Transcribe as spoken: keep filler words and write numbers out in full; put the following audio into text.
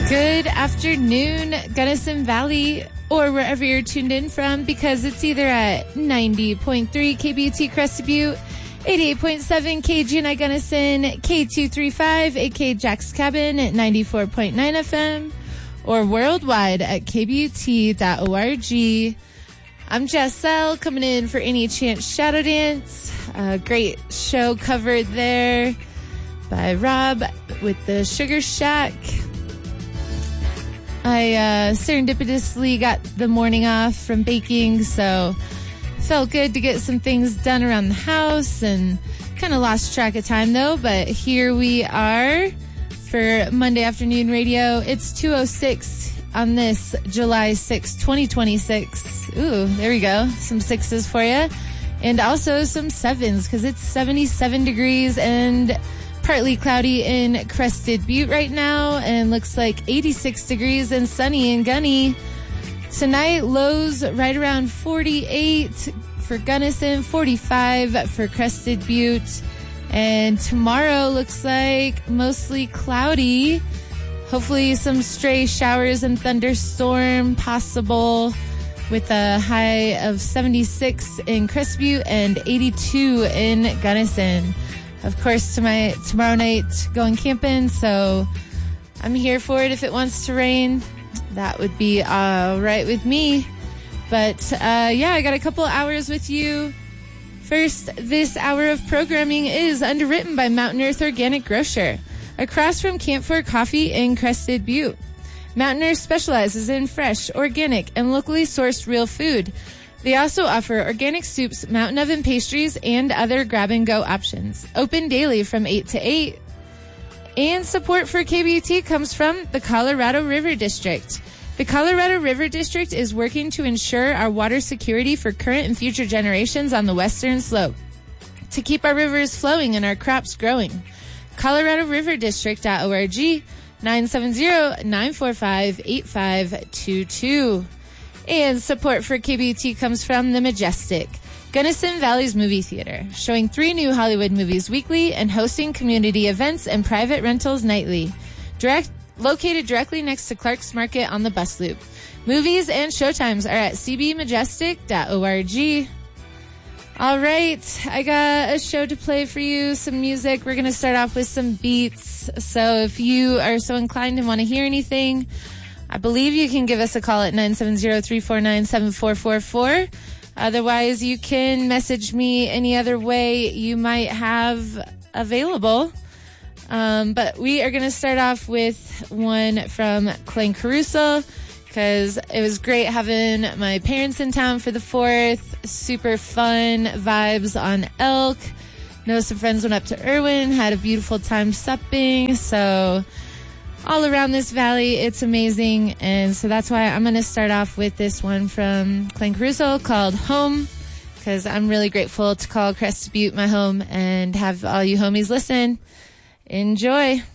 Good afternoon, Gunnison Valley, or wherever you're tuned in from, because it's either at ninety point three K B U T Crested Butte, eighty-eight point seven K G N I Gunnison, K two thirty-five, aka Jack's Cabin at ninety-four point nine F M, or worldwide at K B U T dot org. I'm Jessel, coming in for Any Chance Shadow Dance. A great show covered there by Rob with the Sugar Shack. I uh, serendipitously got the morning off from baking, so felt good to get some things done around the house, and kind of lost track of time though, but here we are for Monday Afternoon Radio. It's two oh six on this July sixth, twenty twenty-six. Ooh, there we go. Some sixes for you. And also some sevens, because it's seventy-seven degrees and partly cloudy in Crested Butte right now, and looks like eighty-six degrees and sunny in Gunny. Tonight, lows right around forty-eight for Gunnison, forty-five for Crested Butte. And tomorrow looks like mostly cloudy. Hopefully some stray showers and thunderstorm possible, with a high of seventy-six in Crested Butte and eighty-two in Gunnison. Of course, to my, tomorrow night going camping, so I'm here for it. If it wants to rain, that would be all right with me. But uh, yeah, I got a couple hours with you. First, this hour of programming is underwritten by Mountain Earth Organic Grocer, across from Camp Ford Coffee in Crested Butte. Mountain Earth specializes in fresh, organic, and locally sourced real food. They also offer organic soups, mountain oven pastries, and other grab-and-go options. Open daily from eight to eight. And support for K B U T comes from the Colorado River District. The Colorado River District is working to ensure our water security for current and future generations on the western slope, to keep our rivers flowing and our crops growing. Colorado River District dot org, nine seven zero, nine four five, eight five two two. And support for K B U T comes from The Majestic, Gunnison Valley's movie theater, showing three new Hollywood movies weekly and hosting community events and private rentals nightly. Direct, located directly next to Clark's Market on the bus loop. Movies and showtimes are at c b majestic dot org. All right, I got a show to play for you, some music. We're going to start off with some beats. So if you are so inclined and want to hear anything, I believe you can give us a call at nine seven zero, three four nine, seven four four four. Otherwise, you can message me any other way you might have available. Um, but we are going to start off with one from Clayton Caruso, because it was great having my parents in town for the fourth. Super fun vibes on Elk. Know some friends went up to Irwin, had a beautiful time supping. So all around this valley, it's amazing. And so that's why I'm going to start off with this one from Clayton Caruso called Home, because I'm really grateful to call Crested Butte my home and have all you homies listen. Enjoy.